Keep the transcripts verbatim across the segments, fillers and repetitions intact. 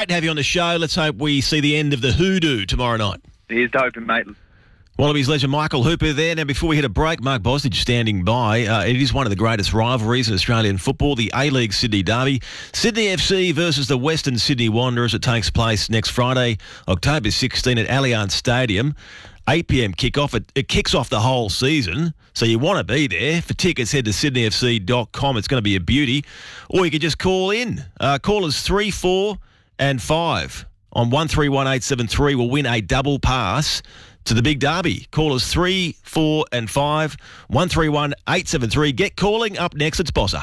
great to have you on the show. Let's hope we see the end of the hoodoo tomorrow night. Here's to hoping, mate. Wallabies legend Michael Hooper there. Now, before we hit a break, Mark Bosnich standing by. Uh, it is one of the greatest rivalries in Australian football, the A-League Sydney Derby. Sydney F C versus the Western Sydney Wanderers. It takes place next Friday, October sixteenth at Allianz Stadium. eight p.m. kickoff. It, it kicks off the whole season, so you want to be there. For tickets, head to sydney f c dot com. It's going to be a beauty. Or you can just call in. Uh, callers three, four and five on one three one eight seven three will win a double pass to the big derby. Callers three, four and five, one three one eight seven three. Get calling. Up next, it's Bossa.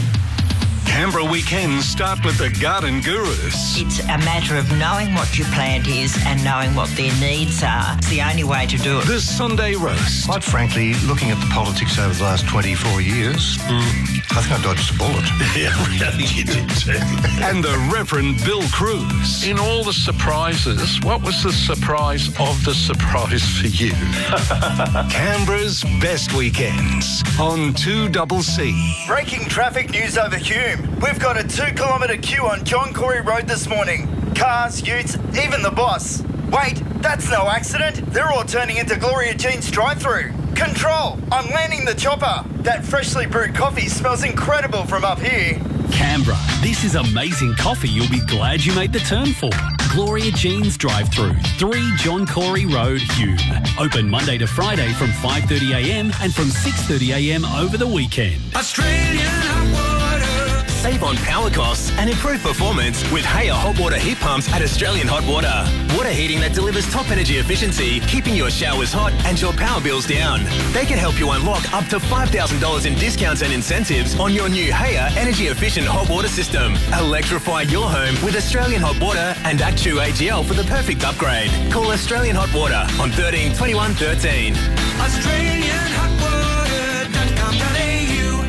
Canberra weekends start with the Garden Gurus. It's a matter of knowing what your plant is and knowing what their needs are. It's the only way to do it. The Sunday Roast. Quite frankly, looking at the politics over the last twenty-four years, mm, I think I dodged a bullet. Yeah, really, you did too. And the Reverend Bill Cruz. In all the surprises, what was the surprise of the surprise for you? Canberra's best weekends on two C C. Breaking traffic news over Hume. We've got a two kilometre queue on John Corey Road this morning. Cars, utes, even the boss. Wait, that's no accident. They're all turning into Gloria Jean's drive-through. Control, I'm landing the chopper. That freshly brewed coffee smells incredible from up here. Canberra, this is amazing coffee you'll be glad you made the turn for. Gloria Jean's drive-through, three John Corey Road, Hume. Open Monday to Friday from five thirty a m and from six thirty a m over the weekend. Australian hot water. Save on power costs and improve performance with Haya hot water heat pumps at Australian Hot Water. Water heating that delivers top energy efficiency, keeping your showers hot and your power bills down. They can help you unlock up to five thousand dollars in discounts and incentives on your new Haya energy efficient hot water system. Electrify your home with Australian Hot Water and Actu A G L for the perfect upgrade. Call Australian Hot Water on thirteen twenty-one thirteen. Australian Hot Water dot com dot a u.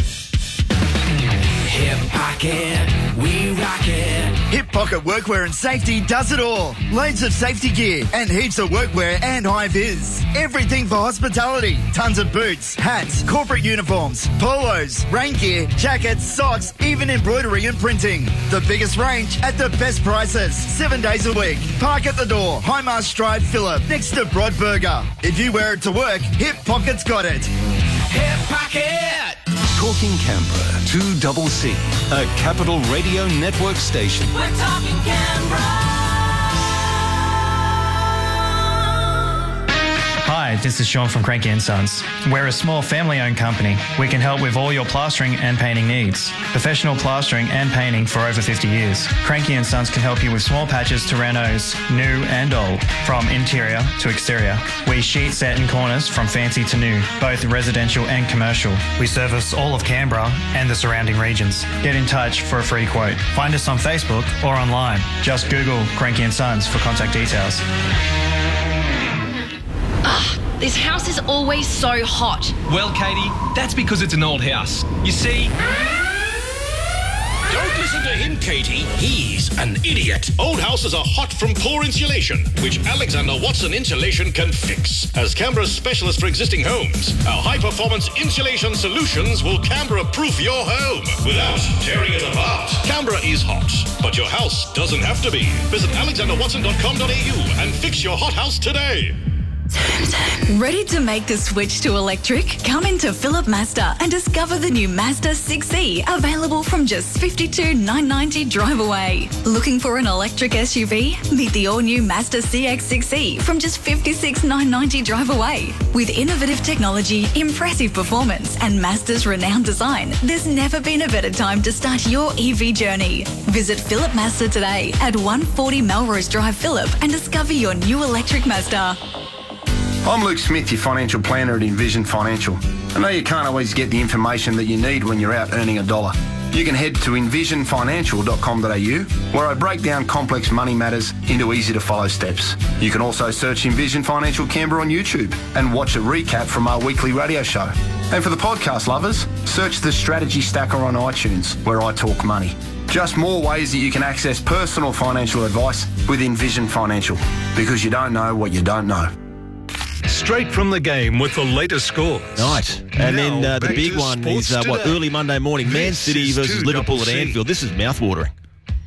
Hip Pocket, we rock it. Hip Pocket Workwear and Safety does it all. Loads of safety gear and heaps of workwear and high-vis. Everything for hospitality. Tons of boots, hats, corporate uniforms, polos, rain gear, jackets, socks, even embroidery and printing. The biggest range at the best prices. Seven days a week. Park at the door. Highmast Drive, Phillip, next to Broadburger. If you wear it to work, Hip Pocket's got it. Hip Pocket. Talking Canberra, two C C, a Capital Radio Network station. We're talking Canberra. Hi, this is Sean from Cranky and Sons. We're a small family-owned company. We can help with all your plastering and painting needs. Professional plastering and painting for over fifty years. Cranky and Sons can help you with small patches to renos, new and old, from interior to exterior. We sheet set in corners from fancy to new, both residential and commercial. We service all of Canberra and the surrounding regions. Get in touch for a free quote. Find us on Facebook or online. Just Google Cranky and Sons for contact details. Ugh, this house is always so hot. Well, Katie, that's because it's an old house. You see... Don't listen to him, Katie. He's an idiot. Old houses are hot from poor insulation, which Alexander Watson Insulation can fix. As Canberra's specialist for existing homes, our high-performance insulation solutions will Canberra-proof your home without tearing it apart. Canberra is hot, but your house doesn't have to be. Visit alexander watson dot com dot a u and fix your hot house today. Ready to make the switch to electric? Come into Phillip Mazda and discover the new Mazda six E, available from just fifty-two thousand nine hundred ninety dollars drive away. Looking for an electric S U V? Meet the all-new Mazda C X six E from just fifty-six thousand nine hundred ninety dollars drive away. With innovative technology, impressive performance and Mazda's renowned design, there's never been a better time to start your E V journey. Visit Phillip Mazda today at one forty Melrose Drive, Phillip, and discover your new electric Mazda. I'm Luke Smith, your financial planner at Envision Financial. I know you can't always get the information that you need when you're out earning a dollar. You can head to envision financial dot com dot a u, where I break down complex money matters into easy-to-follow steps. You can also search Envision Financial Canberra on YouTube and watch a recap from our weekly radio show. And for the podcast lovers, search the Strategy Stacker on iTunes, where I talk money. Just more ways that you can access personal financial advice with Envision Financial, because you don't know what you don't know. Straight from the game with the latest scores. Right. And now, then uh, the back big to one is, Sports uh, what, Today. early Monday morning, Man This City is versus two Liverpool at C C. Anfield. This is mouthwatering.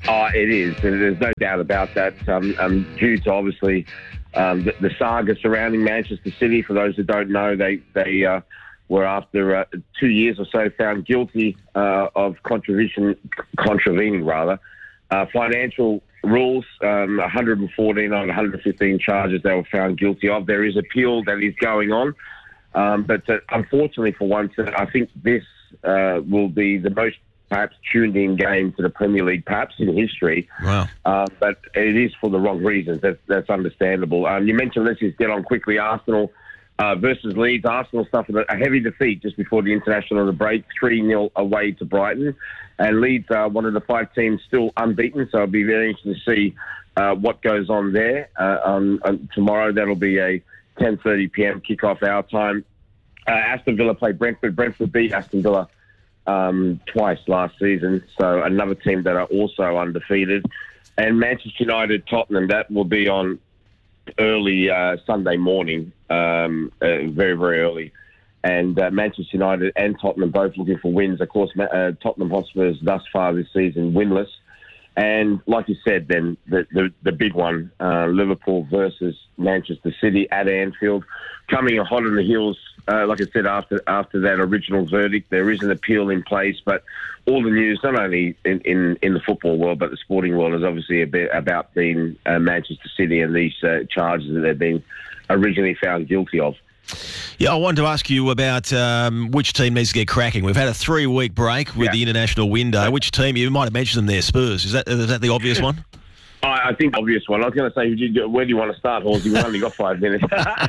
Oh, it is. There's no doubt about that. Um, um, due to obviously um, the, the saga surrounding Manchester City. For those who don't know, they they uh, were after uh, two years or so found guilty uh, of contravention, contravening rather uh, financial rules. Um, one hundred fourteen on one hundred fifteen charges they were found guilty of. There is appeal that is going on, um, but uh, unfortunately for once, I think this uh, will be the most perhaps tuned in game to the Premier League, perhaps in history. Wow. Uh, but it is for the wrong reasons. That's, that's understandable. Um, you mentioned, let's just get on quickly, Arsenal uh, versus Leeds. Arsenal suffered a heavy defeat just before the international break, three nil away to Brighton. And Leeds are one of the five teams still unbeaten, so it'll be very interesting to see uh, what goes on there. Uh, on, on tomorrow, that'll be a ten thirty p.m. kickoff our time. Uh, Aston Villa play Brentford. Brentford beat Aston Villa Um, twice last season, so another team that are also undefeated. And Manchester United, Tottenham, that will be on early uh, Sunday morning, um, uh, very, very early. And uh, Manchester United and Tottenham both looking for wins. Of course, uh, Tottenham Hotspurs thus far this season winless. And like you said, then the the, the big one, uh, Liverpool versus Manchester City at Anfield, coming hot on the heels. Uh, like I said, after after that original verdict, there is an appeal in place. But all the news, not only in, in, in the football world, but the sporting world, is obviously a bit about being uh, Manchester City and these uh, charges that they've been originally found guilty of. Yeah, I wanted to ask you about um, which team needs to get cracking. We've had a three-week break with yeah. the international window. Which team? You might have mentioned them there, Spurs. Is that is that the obvious one? I, I think the obvious one. I was going to say, where do you want to start, Halsey? We've only got five minutes.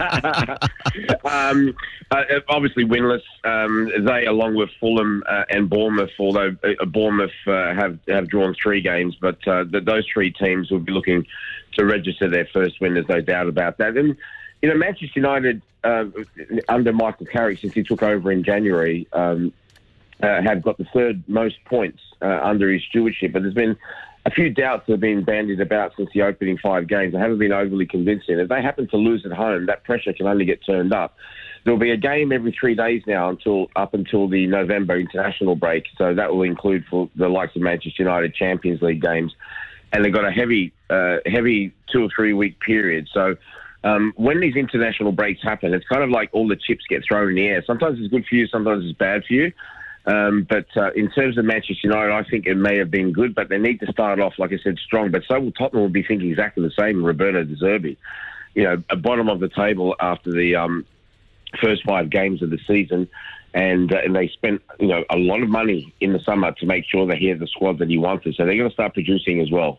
um, uh, obviously winless. Um, they, along with Fulham uh, and Bournemouth, although uh, Bournemouth uh, have, have drawn three games, but uh, the, those three teams will be looking to register their first win. There's no doubt about that. And, you know, Manchester United, uh, under Michael Carrick, since he took over in January, um, uh, have got the third most points uh, under his stewardship. But there's been a few doubts that have been bandied about since the opening five games. I haven't been overly convincing. If they happen to lose at home, that pressure can only get turned up. There'll be a game every three days now until up until the November international break. So that will include for the likes of Manchester United Champions League games. And they've got a heavy, uh, heavy two or three week period. So um, when these international breaks happen, it's kind of like all the chips get thrown in the air. Sometimes it's good for you, sometimes it's bad for you. Um, but uh, in terms of Manchester United, I think it may have been good, but they need to start off, like I said, strong. But so will Tottenham will be thinking exactly the same. Roberto De Zerbi, you know, at bottom of the table after the um, first five games of the season, and uh, and they spent, you know, a lot of money in the summer to make sure they had the squad that he wanted. So they're going to start producing as well.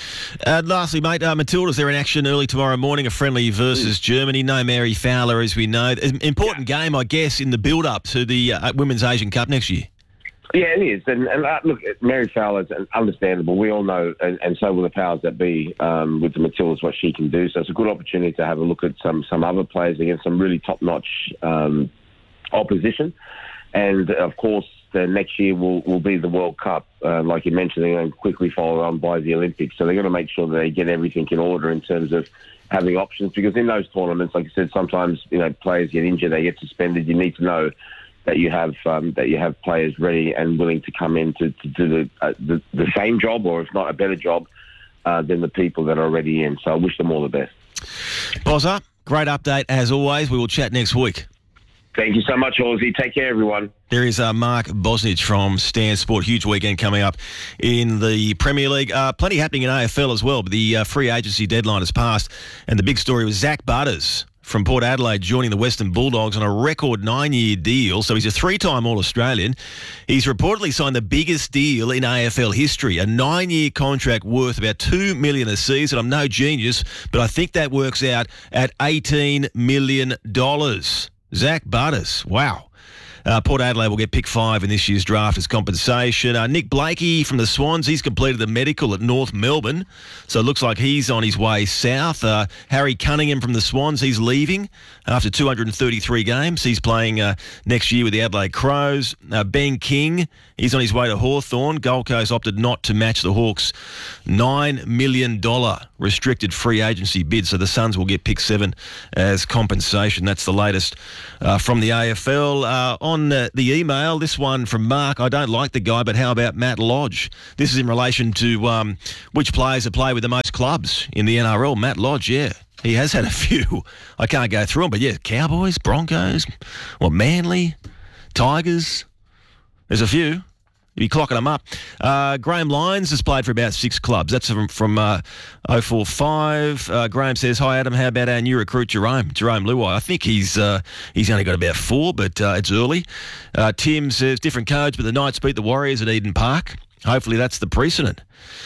Uh, lastly, mate, uh, Matildas, they're in action early tomorrow morning, a friendly versus mm. Germany. No Mary Fowler, as we know. Important yeah. game, I guess, in the build-up to the uh, Women's Asian Cup next year. Yeah, it is. And, and uh, look, Mary Fowler's understandable. We all know, and, and so will the powers that be, um, with the Matildas, what she can do. So it's a good opportunity to have a look at some, some other players against some really top-notch um, opposition. And, of course, the next year will, will be the World Cup. Uh, like you mentioned, they're going to quickly follow on by the Olympics. So they're going to make sure that they get everything in order in terms of having options. Because in those tournaments, like I said, sometimes, you know, players get injured, they get suspended. You need to know that you have um, that you have players ready and willing to come in to, to do the, uh, the the same job, or if not a better job, uh, than the people that are already in. So I wish them all the best. Bozza, great update as always. We will chat next week. Thank you so much, Halsey. Take care, everyone. There is uh, Mark Bosnich from Stan Sport. Huge weekend coming up in the Premier League. Uh, plenty happening in A F L as well, but the uh, free agency deadline has passed, and the big story was Zach Butters from Port Adelaide joining the Western Bulldogs on a record nine-year deal. So he's a three-time All-Australian. He's reportedly signed the biggest deal in A F L history, a nine-year contract worth about two million dollars a season. I'm no genius, but I think that works out at eighteen million dollars. Zach Butters, wow. Uh, Port Adelaide will get pick five in this year's draft as compensation. Uh, Nick Blakey from the Swans, he's completed the medical at North Melbourne, so it looks like he's on his way south. Uh, Harry Cunningham from the Swans, he's leaving after two hundred thirty-three games. He's playing uh, next year with the Adelaide Crows. Uh, Ben King, He's on his way to Hawthorn. Gold Coast opted not to match the Hawks' nine million dollars restricted free agency bid, so the Suns will get pick seven as compensation. That's the latest uh, from the A F L. Uh, on uh, the email, this one from Mark. I don't like the guy, but how about Matt Lodge? This is in relation to um, which players have played with the most clubs in the N R L. Matt Lodge, yeah. He has had a few. I can't go through them, but yeah, Cowboys, Broncos, well, Manly, Tigers. There's a few. You'd be clocking them up. Uh, Graham Lyons has played for about six clubs. That's from, from uh, oh four five. Uh, Graham says, hi, Adam, how about our new recruit, Jerome? Jerome Luai. I think he's uh, he's only got about four, but uh, it's early. Uh, Tim says, different codes, but the Knights beat the Warriors at Eden Park. Hopefully that's the precedent.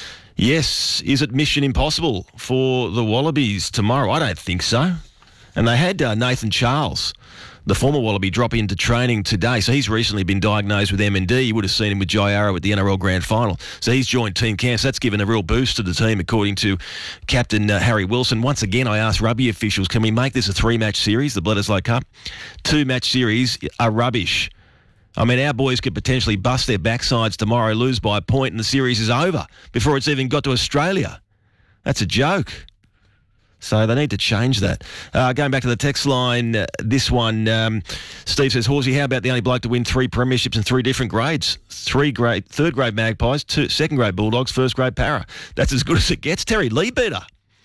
Yes, is it mission impossible for the Wallabies tomorrow? I don't think so. And they had uh, Nathan Charles, the former Wallaby, drop into training today. So he's recently been diagnosed with M N D. You would have seen him with Jai Arrow at the N R L Grand Final. So he's joined team camp. So that's given a real boost to the team, according to Captain uh, Harry Wilson. Once again, I asked rugby officials, can we make this a three-match series, the Bledisloe Cup? Two-match series are rubbish. I mean, our boys could potentially bust their backsides tomorrow, lose by a point, and the series is over before it's even got to Australia. That's a joke. So they need to change that. Uh, going back to the text line, uh, this one, um, Steve says, Horsey, how about the only bloke to win three premierships in three different grades? Three grade, third grade Magpies, two, second grade Bulldogs, first grade Para. That's as good as it gets. Terry Leadbeater.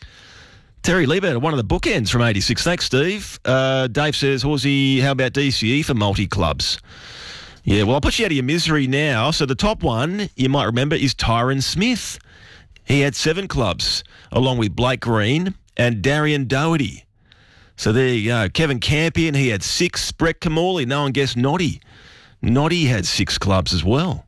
Terry Leadbeater, one of the bookends from eighty-six. Thanks, Steve. Uh, Dave says, Horsey, how about D C E for multi-clubs? Yeah, well, I'll put you out of your misery now. So the top one, you might remember, is Tyron Smith. He had seven clubs, along with Blake Green and Darian Doherty. So there you go. Kevin Campion, he had six. Brett Kamali, no one guessed Noddy. Noddy had six clubs as well.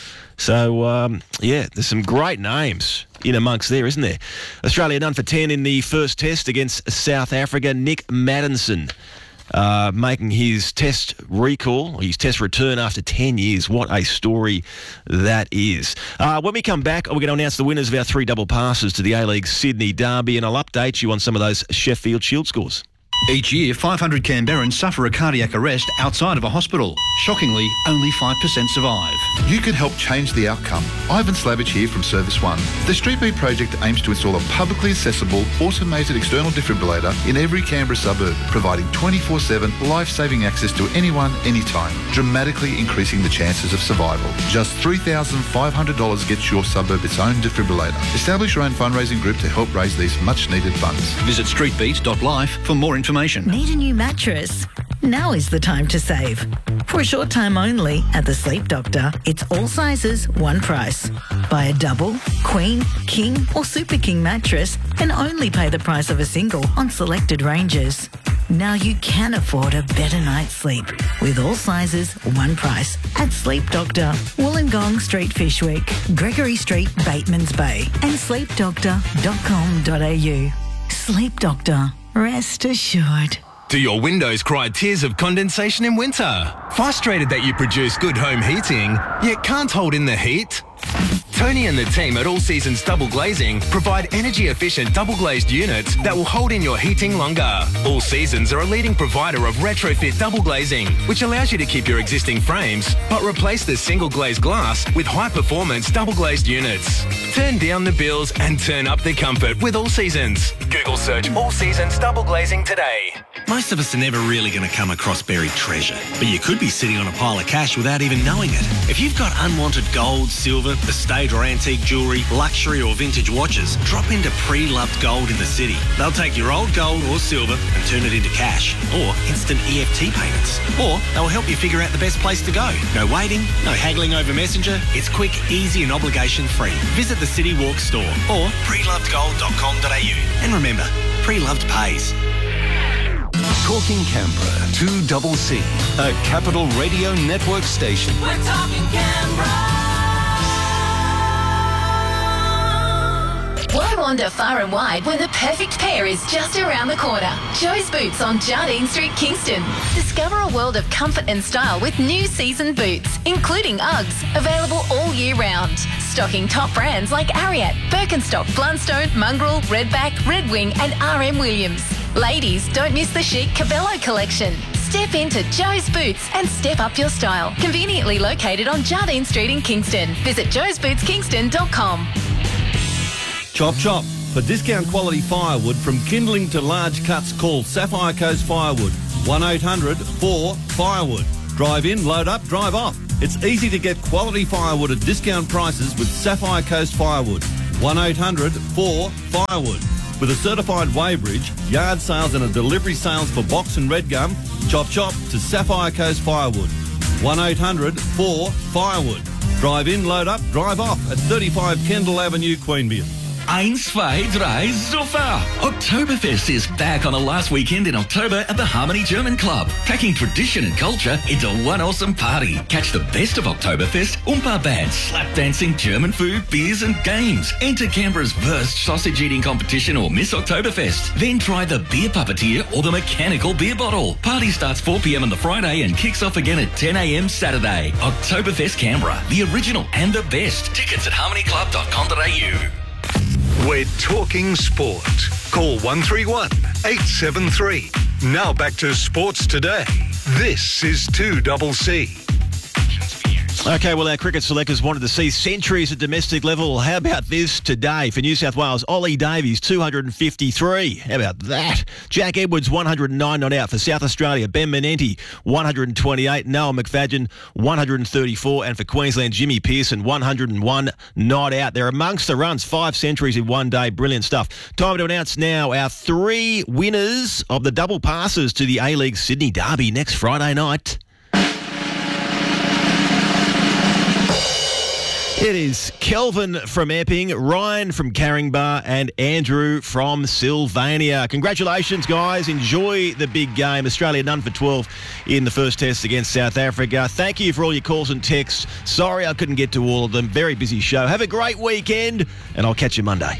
So, um, yeah, there's some great names in amongst there, isn't there? Australia done for ten in the first test against South Africa. Nick Maddinson uh, making his test recall, his test return after ten years. What a story that is. Uh, when we come back, we're going to announce the winners of our three double passes to the A-League Sydney Derby, and I'll update you on some of those Sheffield Shield scores. Each year, five hundred Canberrans suffer a cardiac arrest outside of a hospital. Shockingly, only five percent survive. You can help change the outcome. Ivan Slavich here from Service One. The Street Beat project aims to install a publicly accessible, automated external defibrillator in every Canberra suburb, providing twenty-four seven life-saving access to anyone, anytime, dramatically increasing the chances of survival. Just three thousand five hundred dollars gets your suburb its own defibrillator. Establish your own fundraising group to help raise these much-needed funds. Visit streetbeat dot life for more information. Need a new mattress? Now is the time to save. For a short time only at the Sleep Doctor, it's all sizes, one price. Buy a double, queen, king or super king mattress and only pay the price of a single on selected ranges. Now you can afford a better night's sleep with all sizes, one price at Sleep Doctor, Wollongong Street, Fishwick, Gregory Street, Batemans Bay and sleep doctor dot com dot a u. Sleep Doctor. Rest assured. Do your windows cry tears of condensation in winter? Frustrated that you produce good home heating, yet can't hold in the heat? Tony and the team at All Seasons Double Glazing provide energy-efficient double-glazed units that will hold in your heating longer. All Seasons are a leading provider of retrofit double glazing, which allows you to keep your existing frames, but replace the single-glazed glass with high-performance double-glazed units. Turn down the bills and turn up the comfort with All Seasons. Google search All Seasons Double Glazing today. Most of us are never really going to come across buried treasure, but you could be sitting on a pile of cash without even knowing it. If you've got unwanted gold, silver, estate or antique jewellery, luxury or vintage watches, drop into Pre-Loved Gold in the city. They'll take your old gold or silver and turn it into cash or instant E F T payments. Or they'll help you figure out the best place to go. No waiting, no haggling over Messenger. It's quick, easy and obligation free. Visit the City Walk store or pre loved gold dot com dot a u. And remember, Pre-Loved pays. Talking Canberra, two double C, a Capital Radio Network station. We're talking Canberra. Why wander far and wide when the perfect pair is just around the corner? Joe's Boots on Jardine Street, Kingston. Discover a world of comfort and style with new season boots, including Uggs, available all year round. Stocking top brands like Ariat, Birkenstock, Blundstone, Mongrel, Redback, Red Wing and R M Williams. Ladies, don't miss the chic Cabello collection. Step into Joe's Boots and step up your style. Conveniently located on Jardine Street in Kingston. Visit joes boots kingston dot com. Chop Chop. For discount quality firewood from kindling to large cuts, call Sapphire Coast Firewood. one eight hundred four firewood. Drive in, load up, drive off. It's easy to get quality firewood at discount prices with Sapphire Coast Firewood. one eight hundred four firewood. With a certified weighbridge, yard sales and a delivery sales for box and red gum, Chop Chop to Sapphire Coast Firewood. one eight hundred four firewood. Drive in, load up, drive off at thirty-five Kendall Avenue, Queanbeyan. Eins, zwei, drei, super! Oktoberfest is back on the last weekend in October at the Harmony German Club, packing tradition and culture into one awesome party. Catch the best of Oktoberfest, Oompa bands, slap dancing, German food, beers and games. Enter Canberra's Wurst sausage eating competition or Miss Oktoberfest. Then try the beer puppeteer or the mechanical beer bottle. Party starts four p m on the Friday and kicks off again at ten a m Saturday. Oktoberfest Canberra, the original and the best. Tickets at harmony club dot com dot a u. We're talking sport. Call one three one, eight seven three. Now back to Sports Today. This is two C C. Okay, well, our cricket selectors wanted to see centuries at domestic level. How about this today? For New South Wales, Ollie Davies, two hundred fifty-three. How about that? Jack Edwards, one hundred nine not out. For South Australia, Ben Menenti, one hundred twenty-eight. Noah McFadden, one hundred thirty-four. And for Queensland, Jimmy Pearson, one hundred one not out. They're amongst the runs. Five centuries in one day. Brilliant stuff. Time to announce now our three winners of the double passes to the A-League Sydney Derby next Friday night. It is Kelvin from Epping, Ryan from Caringbah and Andrew from Sylvania. Congratulations, guys. Enjoy the big game. Australia none for twelve in the first test against South Africa. Thank you for all your calls and texts. Sorry I couldn't get to all of them. Very busy show. Have a great weekend and I'll catch you Monday.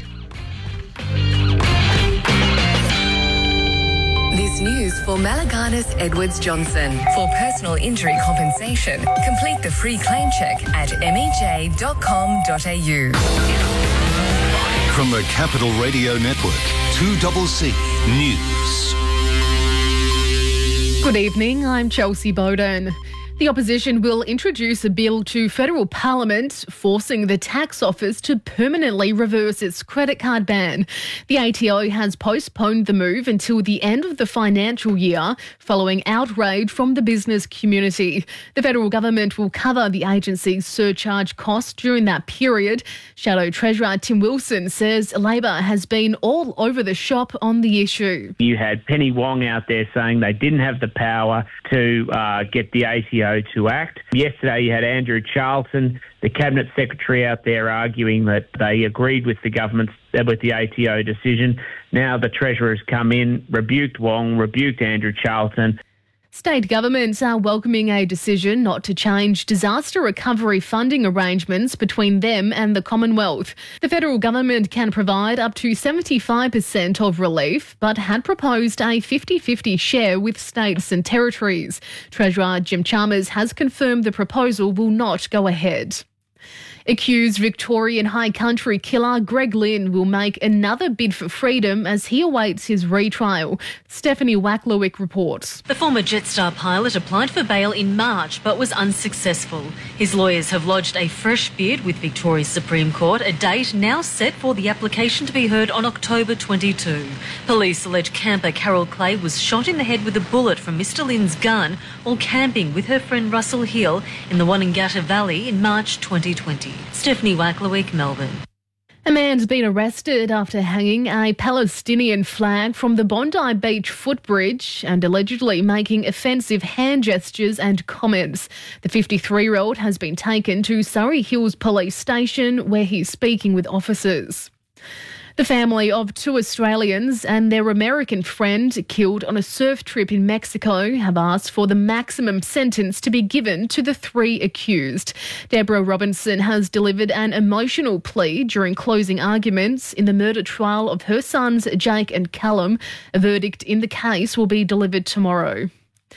This news for Malaganas Edwards Johnson. For personal injury compensation, complete the free claim check at m e j dot com dot a u. From the Capital Radio Network, two C C News. Good evening, I'm Chelsea Bowden. The opposition will introduce a bill to federal parliament forcing the tax office to permanently reverse its credit card ban. The A T O has postponed the move until the end of the financial year following outrage from the business community. The federal government will cover the agency's surcharge costs during that period. Shadow Treasurer Tim Wilson says Labor has been all over the shop on the issue. You had Penny Wong out there saying they didn't have the power to uh, get the A T O to act. Yesterday you had Andrew Charlton, the Cabinet Secretary, out there arguing that they agreed with the government's, with the A T O decision. Now the Treasurer's come in, rebuked Wong, rebuked Andrew Charlton. State governments are welcoming a decision not to change disaster recovery funding arrangements between them and the Commonwealth. The federal government can provide up to seventy-five percent of relief, but had proposed a fifty-fifty share with states and territories. Treasurer Jim Chalmers has confirmed the proposal will not go ahead. Accused Victorian High Country killer Greg Lynn will make another bid for freedom as he awaits his retrial. Stephanie Wacklowick reports. The former Jetstar pilot applied for bail in March but was unsuccessful. His lawyers have lodged a fresh bid with Victoria's Supreme Court, a date now set for the application to be heard on October twenty-second. Police allege camper Carol Clay was shot in the head with a bullet from Mister Lynn's gun while camping with her friend Russell Hill in the Wanangata Valley in March twenty twenty. Stephanie Wacklowick, Melbourne. A man's been arrested after hanging a Palestinian flag from the Bondi Beach footbridge and allegedly making offensive hand gestures and comments. The fifty-three-year-old has been taken to Surrey Hills Police Station where he's speaking with officers. The family of two Australians and their American friend killed on a surf trip in Mexico have asked for the maximum sentence to be given to the three accused. Deborah Robinson has delivered an emotional plea during closing arguments in the murder trial of her sons Jake and Callum. A verdict in the case will be delivered tomorrow.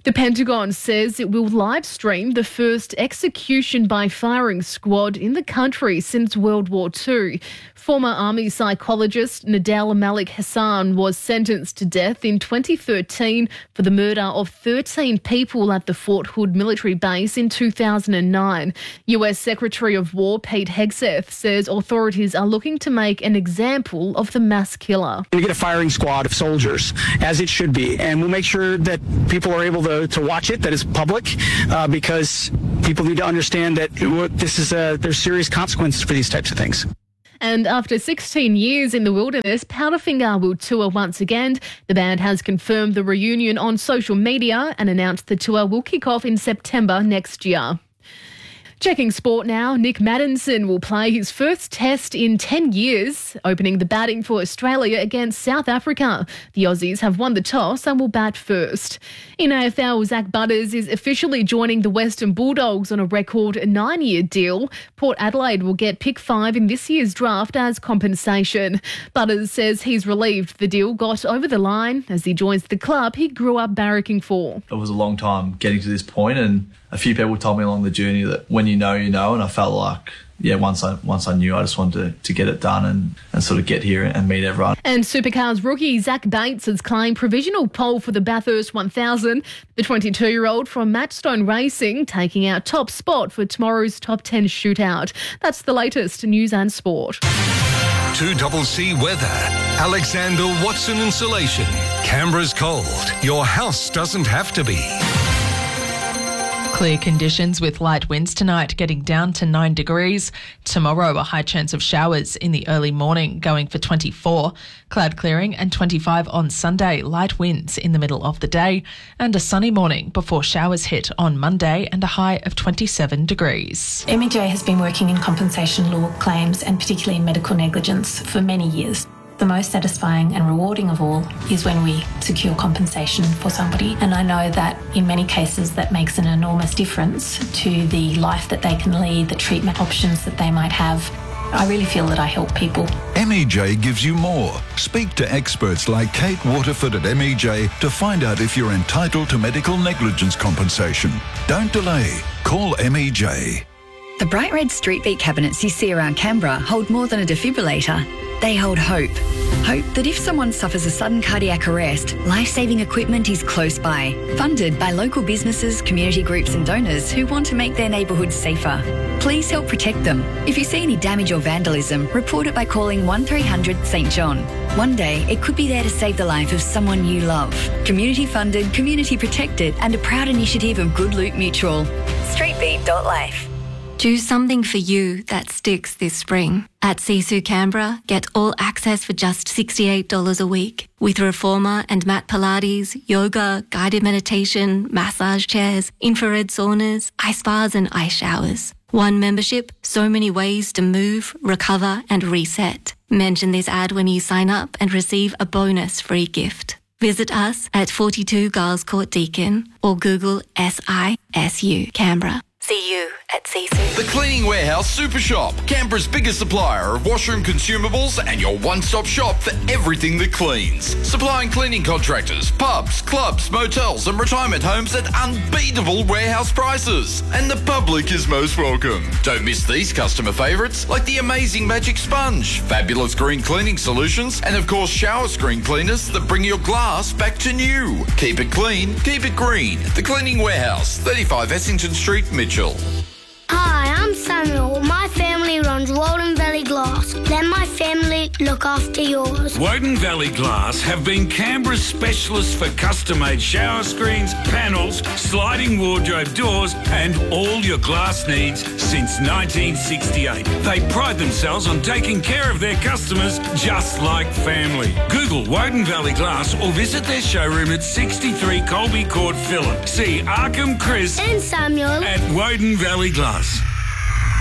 The Pentagon says it will live stream the first execution by firing squad in the country since World War Two. Former Army psychologist Nadal Malik Hassan was sentenced to death in twenty thirteen for the murder of thirteen people at the Fort Hood military base in two thousand nine. U S Secretary of War Pete Hegseth says authorities are looking to make an example of the mass killer. We get a firing squad of soldiers, as it should be, and we'll make sure that people are able to, to watch it, that it's public, uh, because people need to understand that it, this is a, there's serious consequences for these types of things. And after sixteen years in the wilderness, Powderfinger will tour once again. The band has confirmed the reunion on social media and announced the tour will kick off in September next year. Checking sport now, Nick Maddinson will play his first test in ten years, opening the batting for Australia against South Africa. The Aussies have won the toss and will bat first. In A F L, Zach Butters is officially joining the Western Bulldogs on a record nine-year deal. Port Adelaide will get pick five in this year's draft as compensation. Butters says he's relieved the deal got over the line as he joins the club he grew up barracking for. It was a long time getting to this point, and a few people told me along the journey that when you know, you know, and I felt like, yeah, once I once I knew, I just wanted to, to get it done and, and sort of get here and meet everyone. And Supercars rookie Zach Bates has claimed provisional pole for the Bathurst one thousand. The twenty-two-year-old from Matchstone Racing taking out top spot for tomorrow's top ten shootout. That's the latest news and sport. two C C weather. Alexander Watson Insulation. Canberra's cold. Your house doesn't have to be. Clear conditions with light winds tonight, getting down to nine degrees. Tomorrow, a high chance of showers in the early morning, going for twenty-four. Cloud clearing and twenty-five on Sunday, light winds in the middle of the day. And a sunny morning before showers hit on Monday and a high of twenty-seven degrees. M E J has been working in compensation law claims and particularly in medical negligence for many years. The most satisfying and rewarding of all is when we secure compensation for somebody. And I know that in many cases that makes an enormous difference to the life that they can lead, the treatment options that they might have. I really feel that I help people. M E J gives you more. Speak to experts like Kate Waterford at M E J to find out if you're entitled to medical negligence compensation. Don't delay. Call M E J. The bright red street beat cabinets you see around Canberra hold more than a defibrillator. They hold hope. Hope that if someone suffers a sudden cardiac arrest, life-saving equipment is close by. Funded by local businesses, community groups and donors who want to make their neighbourhoods safer. Please help protect them. If you see any damage or vandalism, report it by calling one three hundred St John. One day, it could be there to save the life of someone you love. Community funded, community protected and a proud initiative of Good Loot Mutual. streetbeat dot life. Do something for you that sticks this spring. At Sisu Canberra, get all access for just sixty-eight dollars a week. With reformer and mat Pilates, yoga, guided meditation, massage chairs, infrared saunas, ice baths and ice showers. One membership, so many ways to move, recover and reset. Mention this ad when you sign up and receive a bonus free gift. Visit us at forty-two Giles Court Deakin or Google S I S U Canberra. See you at Sisu. The Cleaning Warehouse Super Shop, Canberra's biggest supplier of washroom consumables and your one-stop shop for everything that cleans. Supplying cleaning contractors, pubs, clubs, motels and retirement homes at unbeatable warehouse prices. And the public is most welcome. Don't miss these customer favourites like the amazing Magic Sponge, fabulous green cleaning solutions and of course shower screen cleaners that bring your glass back to new. Keep it clean, keep it green. The Cleaning Warehouse, thirty-five Essington Street, Mitchell. Hi, I'm Samuel. My family runs Walden Valley Glass. Let my family look after yours. Woden Valley Glass have been Canberra's specialists for custom-made shower screens, panels, sliding wardrobe doors and all your glass needs since nineteen sixty-eight. They pride themselves on taking care of their customers just like family. Google Woden Valley Glass or visit their showroom at sixty-three Colby Court, Phillip. See Arkham, Chris and Samuel at Woden Valley Glass.